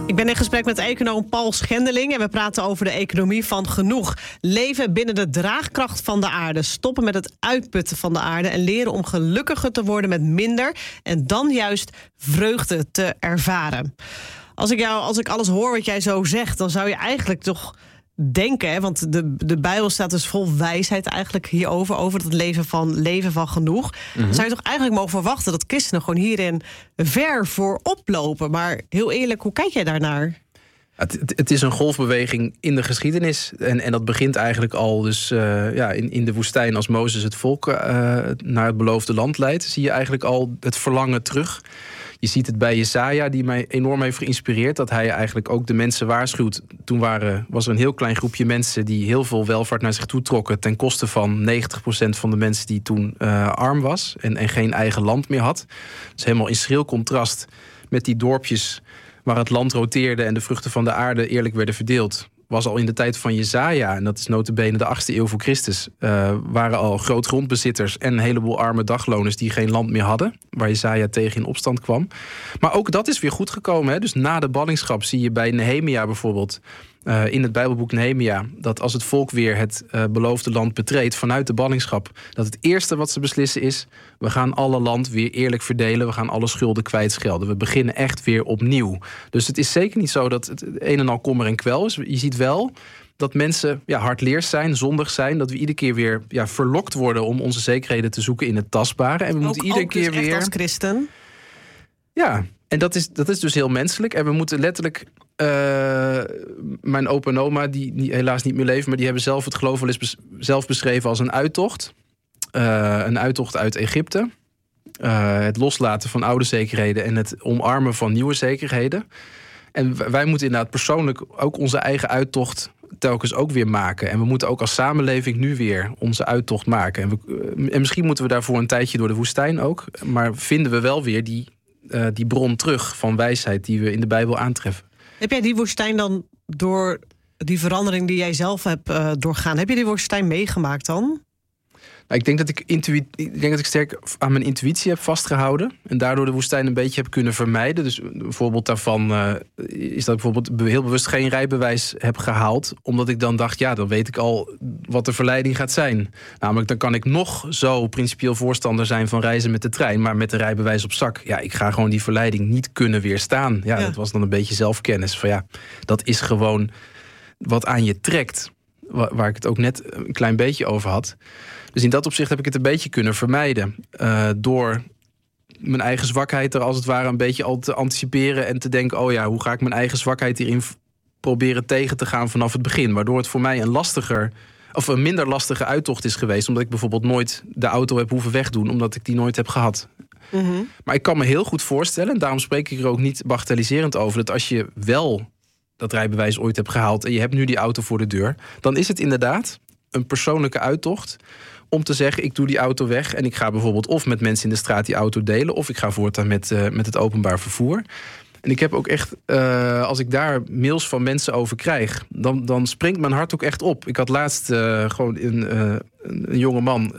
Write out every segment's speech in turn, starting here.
Ik ben in gesprek met econoom Paul Schendeling en we praten over de economie van genoeg. Leven binnen de draagkracht van de aarde, stoppen met het uitputten van de aarde en leren om gelukkiger te worden met minder en dan juist vreugde te ervaren. Als ik alles hoor wat jij zo zegt, dan zou je eigenlijk toch denken, hè, want de Bijbel staat dus vol wijsheid eigenlijk hierover, over het leven van genoeg. Dan zou je toch eigenlijk mogen verwachten dat christenen gewoon hierin ver voorop lopen. Maar heel eerlijk, hoe kijk jij daarnaar? Het is een golfbeweging in de geschiedenis. En dat begint eigenlijk al dus in de woestijn, als Mozes het volk naar het beloofde land leidt, zie je eigenlijk al het verlangen terug. Je ziet het bij Jesaja, die mij enorm heeft geïnspireerd, dat hij eigenlijk ook de mensen waarschuwt. Toen was er een heel klein groepje mensen die heel veel welvaart naar zich toe trokken, ten koste van 90% van de mensen die toen arm was en geen eigen land meer had. Dus helemaal in schril contrast met die dorpjes waar het land roteerde en de vruchten van de aarde eerlijk werden verdeeld. Was al in de tijd van Jesaja, en dat is nota bene de 8e eeuw voor Christus, waren al grootgrondbezitters en een heleboel arme dagloners die geen land meer hadden, waar Jesaja tegen in opstand kwam. Maar ook dat is weer goed gekomen. Hè? Dus na de ballingschap zie je bij Nehemia bijvoorbeeld, in het Bijbelboek Nehemia, dat als het volk weer het beloofde land betreedt vanuit de ballingschap, dat het eerste wat ze beslissen is: we gaan alle land weer eerlijk verdelen, we gaan alle schulden kwijtschelden. We beginnen echt weer opnieuw. Dus het is zeker niet zo dat het een en al kommer en kwel is. Je ziet wel dat mensen hardleers zijn, zondig zijn, dat we iedere keer weer verlokt worden om onze zekerheden te zoeken in het tastbare. En we moeten iedere keer dus weer echt als christen. Ja, en dat is dus heel menselijk. En we moeten letterlijk mijn opa en oma, die helaas niet meer leven, maar die hebben zelf het geloof wel eens zelf beschreven als een uittocht. Een uittocht uit Egypte. Het loslaten van oude zekerheden en het omarmen van nieuwe zekerheden. En wij moeten inderdaad persoonlijk ook onze eigen uittocht telkens ook weer maken. En we moeten ook als samenleving nu weer onze uittocht maken. En misschien moeten we daarvoor een tijdje door de woestijn ook. Maar vinden we wel weer die bron terug van wijsheid die we in de Bijbel aantreffen. Heb jij die woestijn dan door die verandering die jij zelf hebt doorgaan, heb je die woestijn meegemaakt dan? Nou, ik denk dat ik sterk aan mijn intuïtie heb vastgehouden en daardoor de woestijn een beetje heb kunnen vermijden. Dus een voorbeeld daarvan is dat ik bijvoorbeeld heel bewust geen rijbewijs heb gehaald, omdat ik dan dacht, dan weet ik al wat de verleiding gaat zijn. Namelijk, dan kan ik nog zo principieel voorstander zijn van reizen met de trein, maar met een rijbewijs op zak, ik ga gewoon die verleiding niet kunnen weerstaan. Dat was dan een beetje zelfkennis van dat is gewoon wat aan je trekt, waar ik het ook net een klein beetje over had. Dus in dat opzicht heb ik het een beetje kunnen vermijden. Door mijn eigen zwakheid er als het ware een beetje al te anticiperen en te denken, hoe ga ik mijn eigen zwakheid hierin proberen tegen te gaan vanaf het begin. Waardoor het voor mij een minder lastige uittocht is geweest. Omdat ik bijvoorbeeld nooit de auto heb hoeven wegdoen, omdat ik die nooit heb gehad. Mm-hmm. Maar ik kan me heel goed voorstellen, en daarom spreek ik er ook niet bagatelliserend over, dat als je wel dat rijbewijs ooit hebt gehaald en je hebt nu die auto voor de deur, dan is het inderdaad een persoonlijke uittocht om te zeggen, ik doe die auto weg en ik ga bijvoorbeeld of met mensen in de straat die auto delen, of ik ga voortaan met het openbaar vervoer. En ik heb ook echt, als ik daar mails van mensen over krijg, dan springt mijn hart ook echt op. Ik had laatst gewoon een jonge man,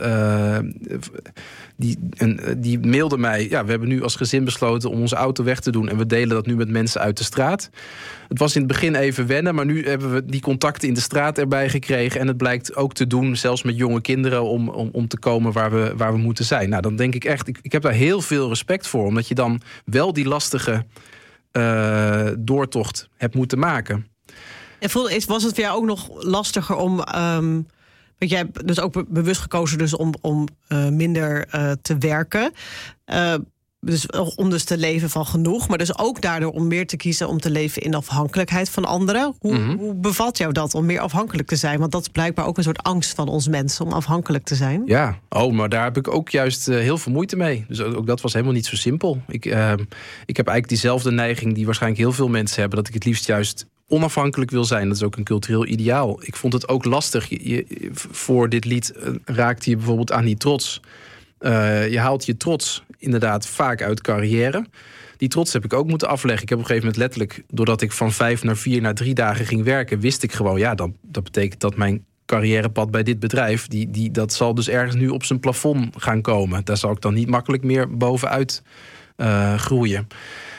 die mailde mij, we hebben nu als gezin besloten om onze auto weg te doen en we delen dat nu met mensen uit de straat. Het was in het begin even wennen, maar nu hebben we die contacten in de straat erbij gekregen en het blijkt ook te doen, zelfs met jonge kinderen, om te komen waar we moeten zijn. Nou, dan denk ik echt, ik heb daar heel veel respect voor, omdat je dan wel die lastige doortocht hebt moeten maken. En was het voor jou ook nog lastiger om, want jij hebt dus ook bewust gekozen dus om minder te werken, dus om dus te leven van genoeg, maar dus ook daardoor om meer te kiezen om te leven in afhankelijkheid van anderen. Hoe bevalt jou dat om meer afhankelijk te zijn? Want dat is blijkbaar ook een soort angst van ons mensen om afhankelijk te zijn. Ja, maar daar heb ik ook juist heel veel moeite mee. Dus ook dat was helemaal niet zo simpel. Ik heb eigenlijk diezelfde neiging die waarschijnlijk heel veel mensen hebben, dat ik het liefst juist onafhankelijk wil zijn. Dat is ook een cultureel ideaal. Ik vond het ook lastig. Voor dit lied raakte je bijvoorbeeld aan die trots. Je haalt je trots inderdaad vaak uit carrière. Die trots heb ik ook moeten afleggen. Ik heb op een gegeven moment letterlijk, doordat ik van 5 naar 4 naar 3 dagen ging werken, wist ik gewoon, dat betekent dat mijn carrièrepad bij dit bedrijf, dat zal dus ergens nu op zijn plafond gaan komen. Daar zal ik dan niet makkelijk meer bovenuit groeien.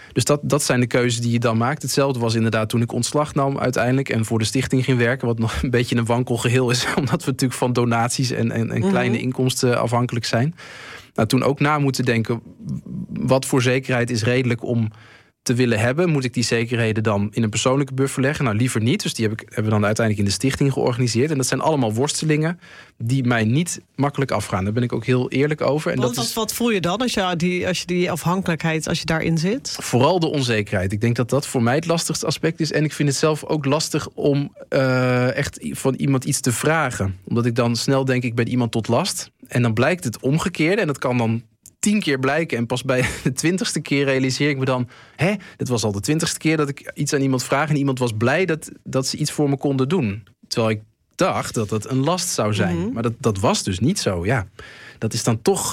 Dus dat zijn de keuzes die je dan maakt. Hetzelfde was inderdaad toen ik ontslag nam uiteindelijk en voor de stichting ging werken, wat nog een beetje een wankel geheel is, omdat we natuurlijk van donaties en kleine inkomsten afhankelijk zijn. Nou, toen ook na moeten denken, wat voor zekerheid is redelijk om te willen hebben? Moet ik die zekerheden dan in een persoonlijke buffer leggen? Nou, liever niet. Dus die hebben we dan uiteindelijk in de stichting georganiseerd. En dat zijn allemaal worstelingen die mij niet makkelijk afgaan. Daar ben ik ook heel eerlijk over. En wat voel je dan als je die afhankelijkheid, als je daarin zit? Vooral de onzekerheid. Ik denk dat dat voor mij het lastigste aspect is. En ik vind het zelf ook lastig om echt van iemand iets te vragen. Omdat ik dan snel denk, ik ben iemand tot last. En dan blijkt het omgekeerde. En dat kan dan 10 keer blijken. En pas bij de 20ste keer realiseer ik me dan, dit was al de 20ste keer dat ik iets aan iemand vraag en iemand was blij dat ze iets voor me konden doen. Terwijl ik dacht dat het een last zou zijn. Maar dat was dus niet zo. Ja, dat is dan toch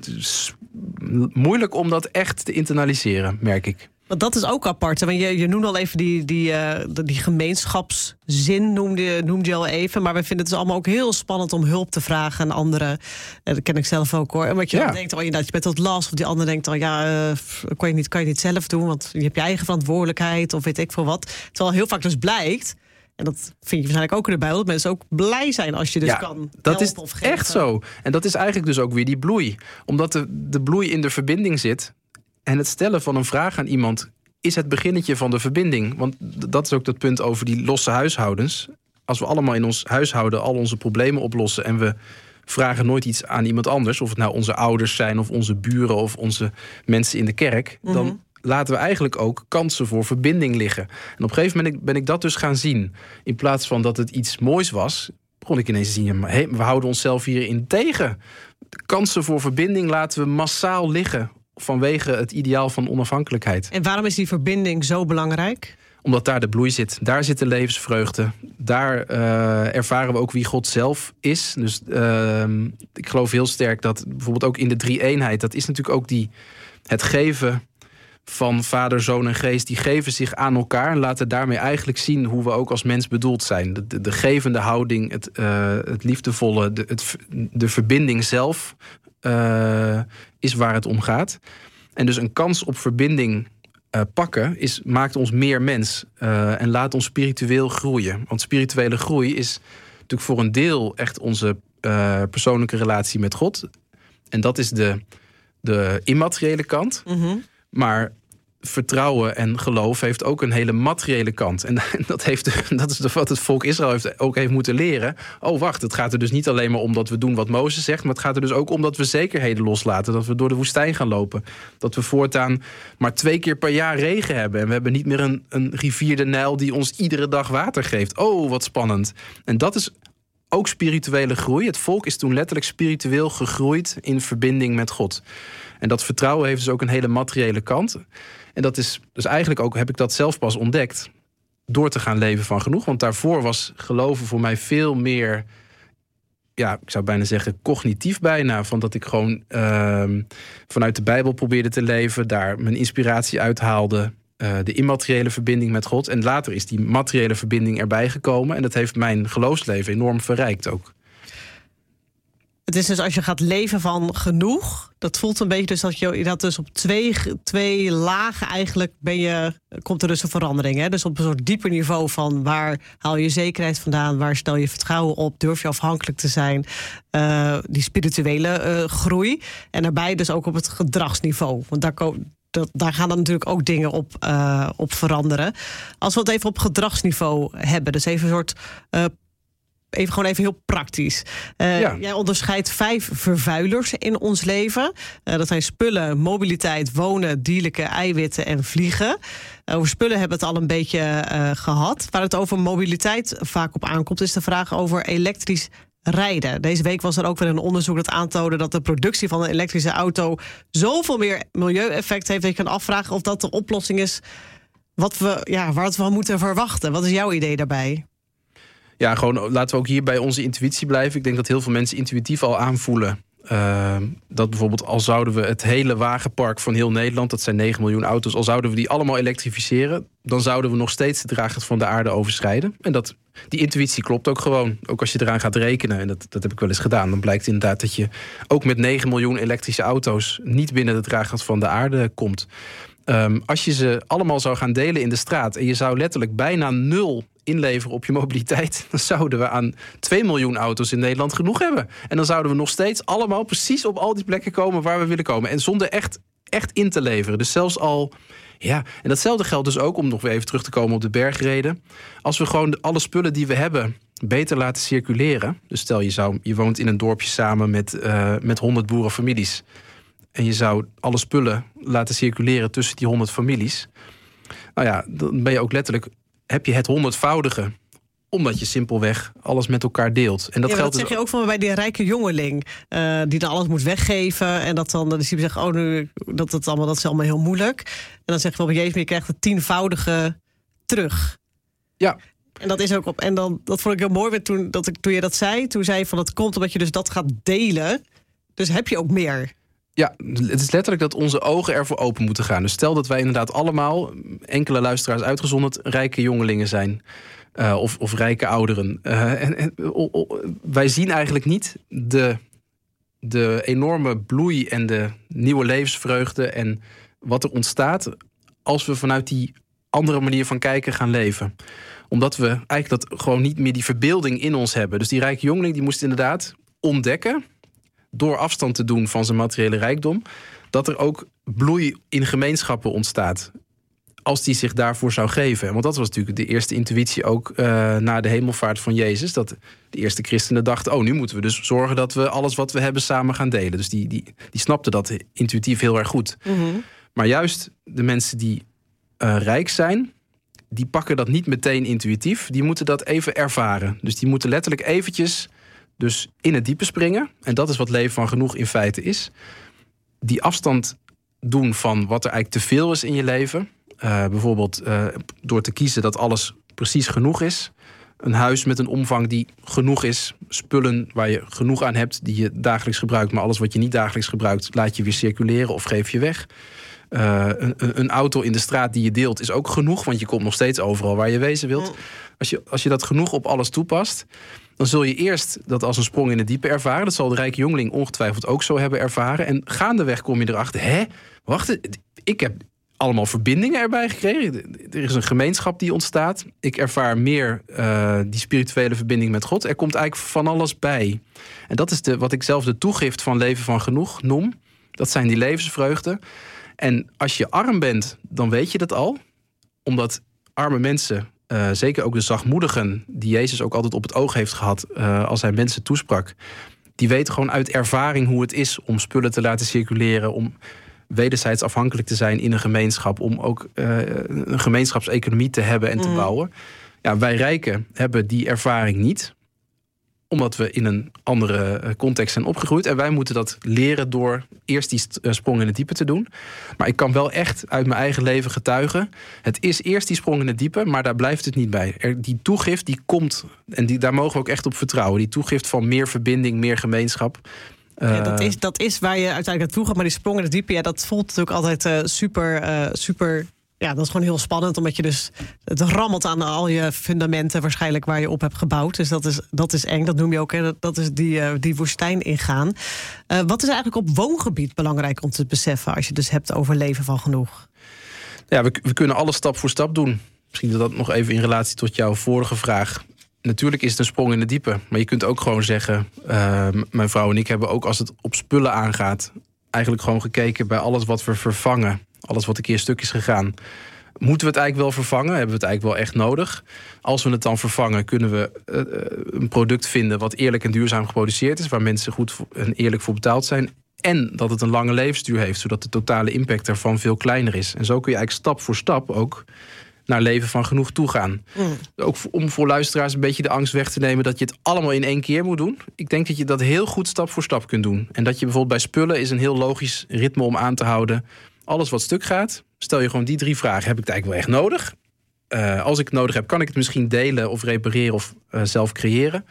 moeilijk om dat echt te internaliseren, merk ik. Want dat is ook apart. Want je noemde al even die gemeenschapszin, noemde je al even. Maar we vinden het dus allemaal ook heel spannend om hulp te vragen aan anderen. Dat ken ik zelf ook, hoor. En wat je dan denkt, je bent tot last. Of die ander denkt, kan je niet zelf doen. Want je hebt je eigen verantwoordelijkheid. Of weet ik veel wat. Terwijl heel vaak dus blijkt, en dat vind je waarschijnlijk ook erbij, dat mensen ook blij zijn als je dus kan dat is of geven. Echt zo. En dat is eigenlijk dus ook weer die bloei. Omdat de bloei in de verbinding zit. En het stellen van een vraag aan iemand is het beginnetje van de verbinding. Want dat is ook dat punt over die losse huishoudens. Als we allemaal in ons huishouden al onze problemen oplossen en we vragen nooit iets aan iemand anders, of het nou onze ouders zijn of onze buren of onze mensen in de kerk, dan laten we eigenlijk ook kansen voor verbinding liggen. En op een gegeven moment ben ik dat dus gaan zien. In plaats van dat het iets moois was, begon ik ineens te zien, we houden onszelf hierin tegen. Kansen voor verbinding laten we massaal liggen vanwege het ideaal van onafhankelijkheid. En waarom is die verbinding zo belangrijk? Omdat daar de bloei zit. Daar zit de levensvreugde. Daar ervaren we ook wie God zelf is. Dus ik geloof heel sterk dat bijvoorbeeld ook in de drie-eenheid, dat is natuurlijk ook het geven van Vader, Zoon en Geest, die geven zich aan elkaar en laten daarmee eigenlijk zien hoe we ook als mens bedoeld zijn. De gevende houding, het liefdevolle, de verbinding zelf is waar het om gaat. En dus een kans op verbinding pakken maakt ons meer mens en laat ons spiritueel groeien. Want spirituele groei is natuurlijk voor een deel echt onze persoonlijke relatie met God. En dat is de immateriële kant. Maar vertrouwen en geloof heeft ook een hele materiële kant. En dat is wat het volk Israël heeft moeten leren. Oh, wacht, het gaat er dus niet alleen maar om dat we doen wat Mozes zegt, maar het gaat er dus ook om dat we zekerheden loslaten. Dat we door de woestijn gaan lopen. Dat we voortaan maar 2 keer per jaar regen hebben. En we hebben niet meer een rivier de Nijl die ons iedere dag water geeft. Oh, wat spannend. En dat is ook spirituele groei. Het volk is toen letterlijk spiritueel gegroeid in verbinding met God. En dat vertrouwen heeft dus ook een hele materiële kant. En dat is dus eigenlijk ook, heb ik dat zelf pas ontdekt door te gaan leven van genoeg. Want daarvoor was geloven voor mij veel meer, ik zou bijna zeggen cognitief bijna. Van dat ik gewoon vanuit de Bijbel probeerde te leven, daar mijn inspiratie uithaalde. De immateriële verbinding met God. En later is die materiële verbinding erbij gekomen. En dat heeft mijn geloofsleven enorm verrijkt ook. Het is dus als je gaat leven van genoeg, dat voelt een beetje dus dat dus op twee lagen eigenlijk komt er dus een verandering. Hè? Dus op een soort dieper niveau van waar haal je zekerheid vandaan, waar stel je vertrouwen op, durf je afhankelijk te zijn, die spirituele groei. En daarbij dus ook op het gedragsniveau. Want daar gaan dan natuurlijk ook dingen op veranderen. Als we het even op gedragsniveau hebben, dus even een soort gewoon even heel praktisch. Jij onderscheidt 5 vervuilers in ons leven. Dat zijn spullen, mobiliteit, wonen, dierlijke eiwitten en vliegen. Over spullen hebben we het al een beetje gehad. Waar het over mobiliteit vaak op aankomt, is de vraag over elektrisch rijden. Deze week was er ook weer een onderzoek dat aantoonde dat de productie van een elektrische auto zoveel meer milieueffect heeft dat je kan afvragen of dat de oplossing is waar we moeten verwachten. Wat is jouw idee daarbij? Ja, gewoon laten we ook hier bij onze intuïtie blijven. Ik denk dat heel veel mensen intuïtief al aanvoelen dat bijvoorbeeld al zouden we het hele wagenpark van heel Nederland, dat zijn 9 miljoen auto's, al zouden we die allemaal elektrificeren, dan zouden we nog steeds de draagkracht van de aarde overschrijden. En die intuïtie klopt ook gewoon. Ook als je eraan gaat rekenen, en dat heb ik wel eens gedaan, dan blijkt inderdaad dat je ook met 9 miljoen elektrische auto's niet binnen de draagkracht van de aarde komt. Als je ze allemaal zou gaan delen in de straat en je zou letterlijk bijna 0 inleveren op je mobiliteit, dan zouden we aan 2 miljoen auto's in Nederland genoeg hebben. En dan zouden we nog steeds allemaal precies op al die plekken komen waar we willen komen. En zonder echt in te leveren. Dus zelfs al... Ja, en datzelfde geldt dus ook, om nog weer even terug te komen op de bergreden. Als we gewoon alle spullen die we hebben beter laten circuleren. Dus stel je woont in een dorpje samen met 100 boerenfamilies. En je zou alle spullen laten circuleren tussen die 100 families. Nou ja, dan ben je ook letterlijk, heb je het 100-voudige. Omdat je simpelweg alles met elkaar deelt. En dat geldt zeg je ook van bij die rijke jongeling. Die dan alles moet weggeven. En dat dan dus die zegt, dat is allemaal heel moeilijk. En dan zeg je wel, Jezus, maar je krijgt het 10-voudige terug. Ja. En dat is ook op. En dan, dat vond ik heel mooi. Toen je dat zei, toen zei je van het komt omdat je dus dat gaat delen. Dus heb je ook meer. Ja, het is letterlijk dat onze ogen ervoor open moeten gaan. Dus stel dat wij inderdaad allemaal, enkele luisteraars uitgezonderd, rijke jongelingen zijn. Of rijke ouderen. Wij zien eigenlijk niet de enorme bloei en de nieuwe levensvreugde en wat er ontstaat als we vanuit die andere manier van kijken gaan leven. Omdat we eigenlijk dat gewoon niet meer die verbeelding in ons hebben. Dus die rijke jongeling die moest inderdaad ontdekken, door afstand te doen van zijn materiële rijkdom, dat er ook bloei in gemeenschappen ontstaat. Als die zich daarvoor zou geven. Want dat was natuurlijk de eerste intuïtie ook na de hemelvaart van Jezus. Dat de eerste christenen dachten, nu moeten we dus zorgen dat we alles wat we hebben samen gaan delen. Dus die snapten dat intuïtief heel erg goed. Mm-hmm. Maar juist de mensen die rijk zijn, die pakken dat niet meteen intuïtief. Die moeten dat even ervaren. Dus die moeten letterlijk eventjes dus in het diepe springen. En dat is wat leven van genoeg in feite is. Die afstand doen van wat er eigenlijk te veel is in je leven. Bijvoorbeeld door te kiezen dat alles precies genoeg is. Een huis met een omvang die genoeg is. Spullen waar je genoeg aan hebt die je dagelijks gebruikt. Maar alles wat je niet dagelijks gebruikt laat je weer circuleren of geef je weg. Een auto in de straat die je deelt is ook genoeg. Want je komt nog steeds overal waar je wezen wilt. Als je dat genoeg op alles toepast, dan zul je eerst dat als een sprong in het diepe ervaren. Dat zal de rijke jongeling ongetwijfeld ook zo hebben ervaren. En gaandeweg kom je erachter. Wacht, ik heb allemaal verbindingen erbij gekregen. Er is een gemeenschap die ontstaat. Ik ervaar meer die spirituele verbinding met God. Er komt eigenlijk van alles bij. En dat is wat ik zelf de toegift van leven van genoeg noem. Dat zijn die levensvreugden. En als je arm bent, dan weet je dat al. Omdat arme mensen, zeker ook de zachtmoedigen, die Jezus ook altijd op het oog heeft gehad als hij mensen toesprak, die weten gewoon uit ervaring hoe het is om spullen te laten circuleren, om wederzijds afhankelijk te zijn in een gemeenschap, om ook een gemeenschapseconomie te hebben en te bouwen. Ja, wij rijken hebben die ervaring niet, omdat we in een andere context zijn opgegroeid. En wij moeten dat leren door eerst die sprong in het diepe te doen. Maar ik kan wel echt uit mijn eigen leven getuigen. Het is eerst die sprong in het diepe, maar daar blijft het niet bij. Die toegift die komt, en daar mogen we ook echt op vertrouwen. Die toegift van meer verbinding, meer gemeenschap. Ja, dat is waar je uiteindelijk naartoe gaat. Maar die sprong in het diepe, dat voelt natuurlijk altijd super. Ja, dat is gewoon heel spannend, omdat je dus het rammelt aan al je fundamenten waarschijnlijk waar je op hebt gebouwd. Dus dat is eng, dat noem je ook. Hè? Dat is die woestijn ingaan. Wat is eigenlijk op woongebied belangrijk om te beseffen als je het dus hebt over leven van genoeg? Ja, we kunnen alles stap voor stap doen. Misschien dat nog even in relatie tot jouw vorige vraag. Natuurlijk is het een sprong in het diepe. Maar je kunt ook gewoon zeggen, mijn vrouw en ik hebben ook als het op spullen aangaat eigenlijk gewoon gekeken bij alles wat we vervangen. Alles wat een keer stuk is gegaan. Moeten we het eigenlijk wel vervangen? Hebben we het eigenlijk wel echt nodig? Als we het dan vervangen, kunnen we een product vinden wat eerlijk en duurzaam geproduceerd is, waar mensen goed en eerlijk voor betaald zijn. En dat het een lange levensduur heeft, zodat de totale impact ervan veel kleiner is. En zo kun je eigenlijk stap voor stap ook naar leven van genoeg toegaan. Ook om voor luisteraars een beetje de angst weg te nemen dat je het allemaal in één keer moet doen. Ik denk dat je dat heel goed stap voor stap kunt doen. En dat je bijvoorbeeld bij spullen is een heel logisch ritme om aan te houden. Alles wat stuk gaat, stel je gewoon die 3 vragen. Heb ik het eigenlijk wel echt nodig? Als ik het nodig heb, kan ik het misschien delen of repareren of zelf creëren?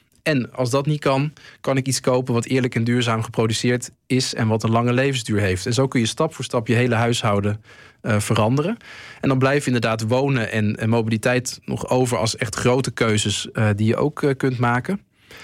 En als dat niet kan ik iets kopen wat eerlijk en duurzaam geproduceerd is en wat een lange levensduur heeft. En zo kun je stap voor stap je hele huishouden veranderen. En dan blijven inderdaad wonen en mobiliteit nog over als echt grote keuzes die je ook kunt maken.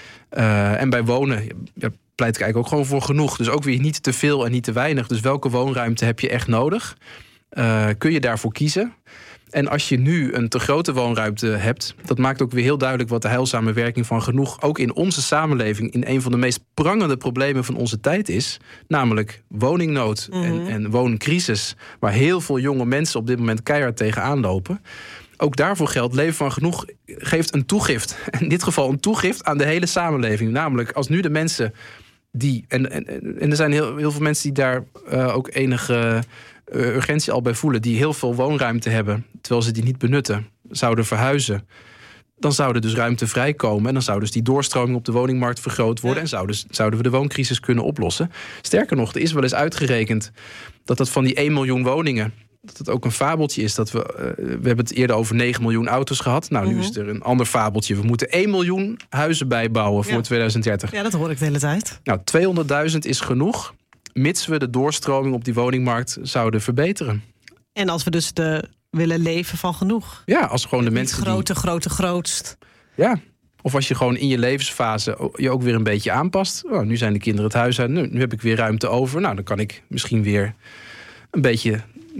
En bij wonen pleit ik eigenlijk ook gewoon voor genoeg. Dus ook weer niet te veel en niet te weinig. Dus welke woonruimte heb je echt nodig? kun je daarvoor kiezen. En als je nu een te grote woonruimte hebt, dat maakt ook weer heel duidelijk wat de heilzame werking van genoeg ook in onze samenleving in een van de meest prangende problemen van onze tijd is. Namelijk woningnood en wooncrisis, waar heel veel jonge mensen op dit moment keihard tegenaan lopen. Ook daarvoor geldt, Leven van Genoeg geeft een toegift. In dit geval een toegift aan de hele samenleving. Namelijk, als nu de mensen die... En er zijn heel veel mensen die daar ook enige urgentie al bij voelen, die heel veel woonruimte hebben, terwijl ze die niet benutten, zouden verhuizen. Dan zou er dus ruimte vrijkomen en dan zou dus die doorstroming op de woningmarkt vergroot worden en zouden we de wooncrisis kunnen oplossen. Sterker nog, er is wel eens uitgerekend dat van die 1 miljoen woningen, dat het ook een fabeltje is. Dat we hebben het eerder over 9 miljoen auto's gehad. Nou, nu is er een ander fabeltje. We moeten 1 miljoen huizen bijbouwen voor 2030. Ja, dat hoor ik de hele tijd. Nou, 200.000 is genoeg, mits we de doorstroming op die woningmarkt zouden verbeteren. En als we dus willen leven van genoeg. Ja, als gewoon de mensen grootst. Ja, of als je gewoon in je levensfase je ook weer een beetje aanpast. Oh, nu zijn de kinderen het huis uit, nu heb ik weer ruimte over. Nou, dan kan ik misschien weer een beetje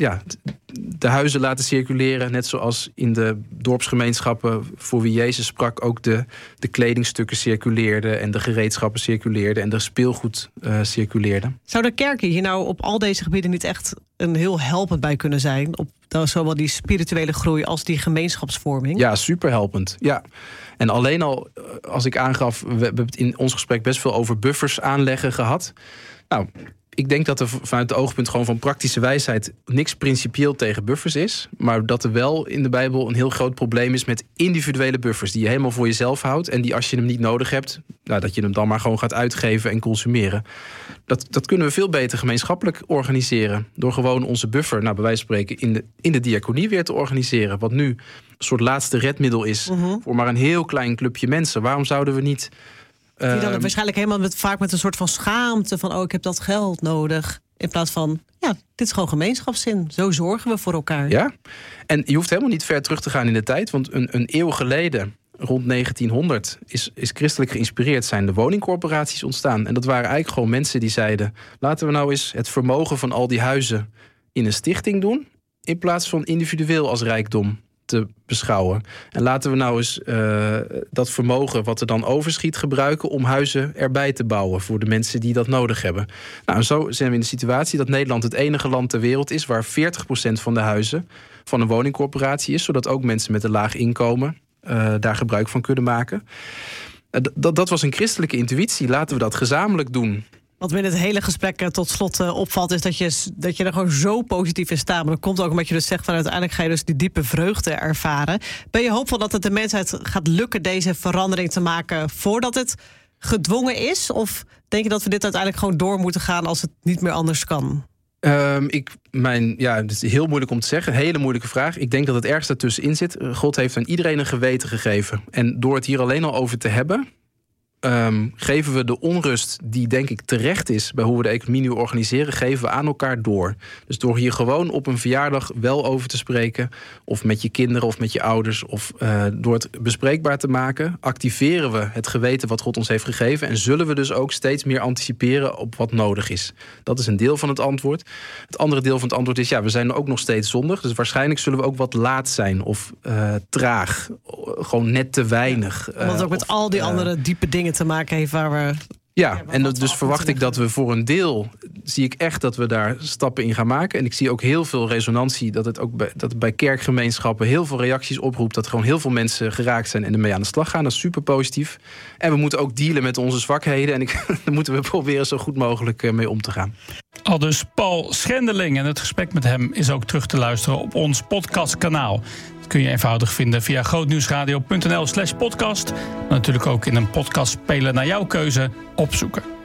de huizen laten circuleren. Net zoals in de dorpsgemeenschappen voor wie Jezus sprak ook de kledingstukken circuleerden en de gereedschappen circuleerden en de speelgoed circuleerden. Zou de kerken hier nou op al deze gebieden niet echt een heel helpend bij kunnen zijn? Op zowel die spirituele groei als die gemeenschapsvorming? Ja, super helpend. Ja. En alleen al, als ik aangaf, we hebben het in ons gesprek best veel over buffers aanleggen gehad. Nou, ik denk dat er vanuit het oogpunt gewoon van praktische wijsheid niks principieel tegen buffers is. Maar dat er wel in de Bijbel een heel groot probleem is met individuele buffers die je helemaal voor jezelf houdt. En die als je hem niet nodig hebt, dat je hem dan maar gewoon gaat uitgeven en consumeren. Dat kunnen we veel beter gemeenschappelijk organiseren. Door gewoon onze buffer, bij wijze van spreken, in de diaconie weer te organiseren. Wat nu een soort laatste redmiddel is voor maar een heel klein clubje mensen. Waarom zouden we niet... Die dan waarschijnlijk helemaal vaak met een soort van schaamte van ik heb dat geld nodig. In plaats van, dit is gewoon gemeenschapszin. Zo zorgen we voor elkaar. Ja, en je hoeft helemaal niet ver terug te gaan in de tijd. Want een eeuw geleden, rond 1900, is christelijk geïnspireerd zijn de woningcorporaties ontstaan. En dat waren eigenlijk gewoon mensen die zeiden, laten we nou eens het vermogen van al die huizen in een stichting doen, in plaats van individueel als rijkdom te beschouwen. En laten we nou eens dat vermogen wat er dan overschiet gebruiken om huizen erbij te bouwen voor de mensen die dat nodig hebben. Nou, en zo zijn we in de situatie dat Nederland het enige land ter wereld is waar 40% van de huizen van een woningcorporatie is, zodat ook mensen met een laag inkomen daar gebruik van kunnen maken. Dat was een christelijke intuïtie. Laten we dat gezamenlijk doen. Wat me in het hele gesprek tot slot opvalt, is dat je er gewoon zo positief in staat. Maar dat komt ook omdat je dus zegt van uiteindelijk ga je dus die diepe vreugde ervaren. Ben je hoopvol dat het de mensheid gaat lukken deze verandering te maken voordat het gedwongen is? Of denk je dat we dit uiteindelijk gewoon door moeten gaan als het niet meer anders kan? Het is heel moeilijk om te zeggen. Een hele moeilijke vraag. Ik denk dat het ergste ertussenin zit. God heeft aan iedereen een geweten gegeven. En door het hier alleen al over te hebben, geven we de onrust die denk ik terecht is bij hoe we de economie nu organiseren, geven we aan elkaar door. Dus door hier gewoon op een verjaardag wel over te spreken, of met je kinderen of met je ouders, of door het bespreekbaar te maken, activeren we het geweten wat God ons heeft gegeven en zullen we dus ook steeds meer anticiperen op wat nodig is. Dat is een deel van het antwoord. Het andere deel van het antwoord is, we zijn ook nog steeds zondig, dus waarschijnlijk zullen we ook wat laat zijn of traag, gewoon net te weinig. Omdat ook met al die andere diepe dingen te maken heeft waar we... Ja, en dus verwacht ik dat we voor een deel, zie ik echt dat we daar stappen in gaan maken. En ik zie ook heel veel resonantie, dat het bij kerkgemeenschappen heel veel reacties oproept, dat gewoon heel veel mensen geraakt zijn en ermee aan de slag gaan. Dat is super positief. En we moeten ook dealen met onze zwakheden en daar moeten we proberen zo goed mogelijk mee om te gaan. Aldus Paul Schendeling, en het gesprek met hem is ook terug te luisteren op ons podcastkanaal. Dat kun je eenvoudig vinden via grootnieuwsradio.nl/podcast. Maar natuurlijk ook in een podcastspeler naar jouw keuze opzoeken.